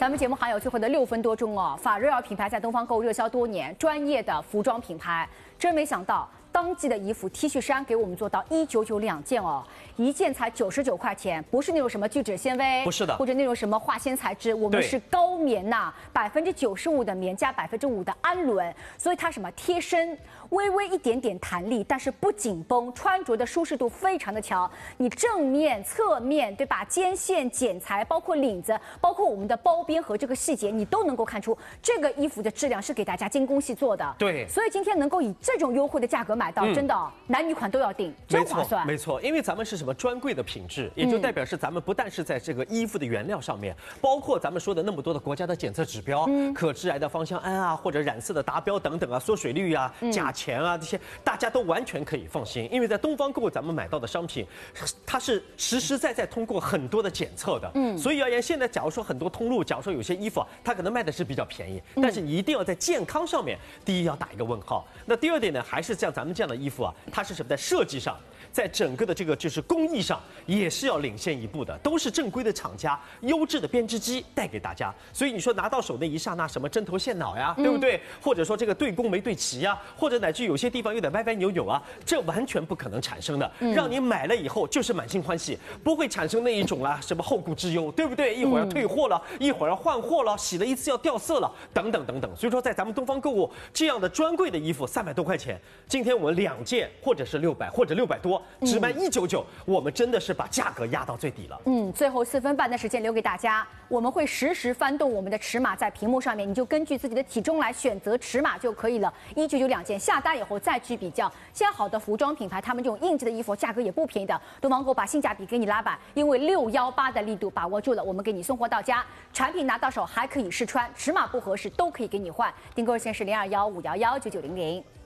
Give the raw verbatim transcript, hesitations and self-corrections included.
咱们节目还有最后的六分多钟哦。法瑞尔品牌在东方购物热销多年，专业的服装品牌，真没想到当季的衣服 T 恤衫给我们做到一九九两件哦，一件才九十九块钱，不是那种什么聚酯纤维， 不是的， 或者那种什么化纤材质，我们是高棉呐，百分之九十五的棉加百分之五的氨纶，所以它什么贴身，微微一点点弹力，但是不紧绷，穿着的舒适度非常的强。你正面、侧面，对吧？肩线、剪裁，包括领子，包括我们的包边和这个细节，你都能够看出这个衣服的质量是给大家精工细做的。 对， 所以今天能够以这种优惠的价格买到，嗯、真的、哦、男女款都要订，真划算。 没错，因为咱们是什么专柜的品质，也就代表是咱们不但是在这个衣服的原料上面，包括咱们说的那么多的国家的检测指标，嗯、可致癌的芳香胺啊，或者染色的达标等等啊，缩水率啊、价钱啊这些，大家都完全可以放心，因为在东方购咱们买到的商品，它是实实在在通过很多的检测的。嗯，所以而言，现在假如说很多通路，假如说有些衣服啊，它可能卖的是比较便宜，但是你一定要在健康上面，第一要打一个问号。那第二点呢，还是像咱们这样的衣服啊，它是什么在设计上，在整个的这个就是工艺上，也是要领先一步的，都是正规的厂家、优质的编织机带给大家。所以你说拿到手那一刹那，什么针头线脑呀，对不对？嗯、或者说这个对弓没对齐呀，或者乃至有些地方有点歪歪扭扭啊，这完全不可能产生的。嗯、让你买了以后就是满心欢喜，不会产生那一种啊什么后顾之忧，对不对？一会儿要退货了，嗯、一会儿要换货了，洗了一次要掉色了，等等等等。所以说，在咱们东方购物这样的专柜的衣服三百多块钱，今天我们两件或者是六百或者六百多，只卖一九九，我们真的是把价格压到最底了。 嗯，最后四分半的时间留给大家，我们会实时翻动我们的尺码在屏幕上面，你就根据自己的体重来选择尺码就可以了。一九九两件，下单以后再去比较。现在好的服装品牌，他们这种应季的衣服价格也不便宜的。东方购把性价比给你拉满，因为六幺八的力度把握住了，我们给你送货到家，产品拿到手还可以试穿，尺码不合适都可以给你换。订购热线是零二幺五幺幺九九零零。